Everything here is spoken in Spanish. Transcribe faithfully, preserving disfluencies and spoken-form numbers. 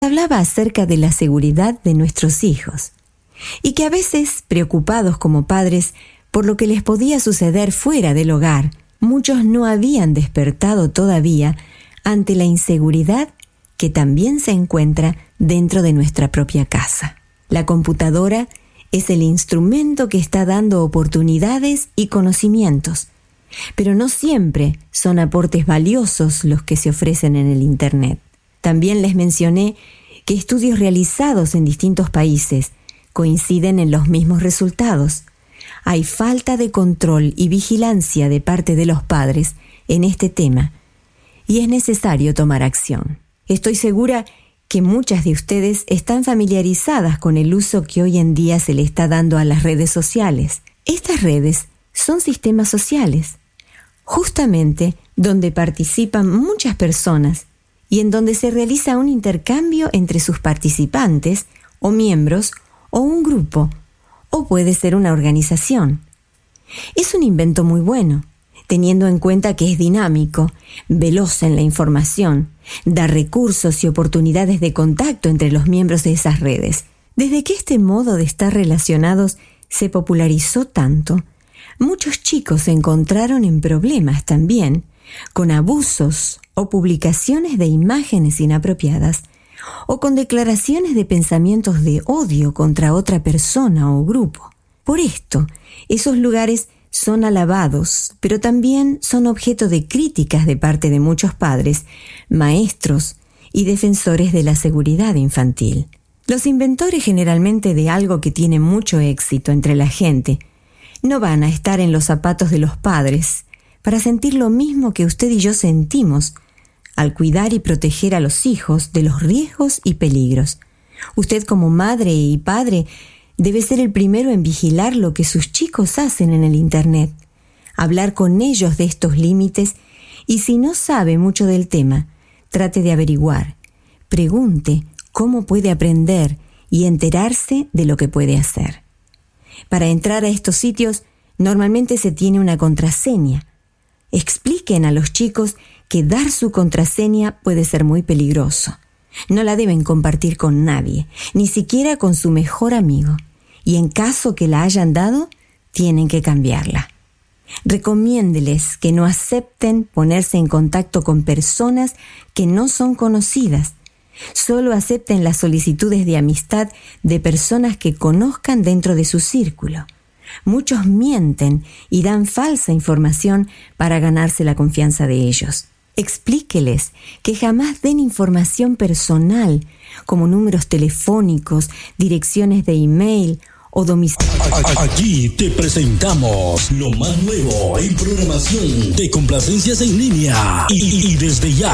hablaba acerca de la seguridad de nuestros hijos y que a veces, preocupados como padres por lo que les podía suceder fuera del hogar, muchos no habían despertado todavía ante la inseguridad que también se encuentra dentro de nuestra propia casa. La computadora es el instrumento que está dando oportunidades y conocimientos, pero no siempre son aportes valiosos los que se ofrecen en el Internet. También les mencioné que estudios realizados en distintos países coinciden en los mismos resultados. Hay falta de control y vigilancia de parte de los padres en este tema y es necesario tomar acción. Estoy segura que muchas de ustedes están familiarizadas con el uso que hoy en día se le está dando a las redes sociales. Estas redes son sistemas sociales, justamente donde participan muchas personas y en donde se realiza un intercambio entre sus participantes o miembros o un grupo, o puede ser una organización. Es un invento muy bueno, teniendo en cuenta que es dinámico, veloz en la información, da recursos y oportunidades de contacto entre los miembros de esas redes. Desde que este modo de estar relacionados se popularizó tanto, muchos chicos se encontraron en problemas también, con abusos o publicaciones de imágenes inapropiadas, o con declaraciones de pensamientos de odio contra otra persona o grupo. Por esto, esos lugares son alabados, pero también son objeto de críticas de parte de muchos padres, maestros y defensores de la seguridad infantil. Los inventores generalmente de algo que tiene mucho éxito entre la gente no van a estar en los zapatos de los padres para sentir lo mismo que usted y yo sentimos al cuidar y proteger a los hijos de los riesgos y peligros. Usted como madre y padre debe ser el primero en vigilar lo que sus chicos hacen en el Internet, hablar con ellos de estos límites y si no sabe mucho del tema, trate de averiguar, pregunte cómo puede aprender y enterarse de lo que puede hacer. Para entrar a estos sitios, normalmente se tiene una contraseña. Expliquen a los chicos que dar su contraseña puede ser muy peligroso. No la deben compartir con nadie, ni siquiera con su mejor amigo. Y en caso que la hayan dado, tienen que cambiarla. Recomiéndeles que no acepten ponerse en contacto con personas que no son conocidas. Solo acepten las solicitudes de amistad de personas que conozcan dentro de su círculo. Muchos mienten y dan falsa información para ganarse la confianza de ellos. Explíqueles que jamás den información personal, como números telefónicos, direcciones de email o domicilio. Aquí te presentamos lo más nuevo en programación de complacencias en línea y, y desde ya